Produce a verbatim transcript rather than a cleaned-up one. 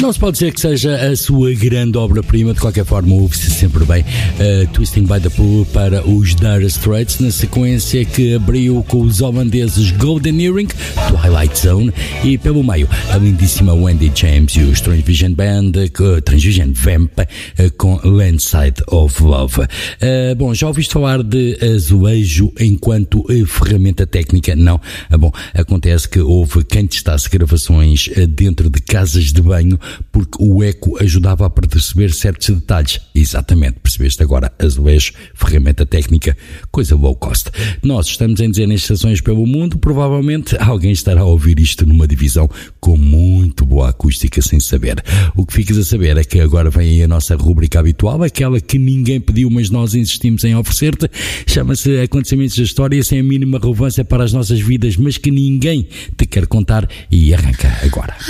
Não se pode dizer que seja a sua grande obra-prima, de qualquer forma ouve-se sempre bem uh, Twisting by the Pool para os Dire Straits, na sequência que abriu com os holandeses Golden Earring, Twilight Zone, e pelo meio a lindíssima Wendy James e os Transvision Band, uh, Transvision Vamp, uh, com Landside of Love. Uh, bom, já ouviste falar de azulejo enquanto uh, ferramenta técnica? Não. Uh, bom, acontece que houve quem testasse gravações uh, dentro de casas de banho porque o eco ajudava a perceber certos detalhes. Exatamente, percebeste agora, azulejo, ferramenta técnica, coisa low cost. Nós estamos em dezenas de estações pelo mundo, provavelmente alguém estará a ouvir isto numa divisão com muito boa acústica sem saber. O que ficas a saber é que agora vem aí a nossa rubrica habitual, aquela que ninguém pediu mas nós insistimos em oferecer-te, chama-se Acontecimentos da História, sem a mínima relevância para as nossas vidas, mas que ninguém te quer contar, e arranca agora.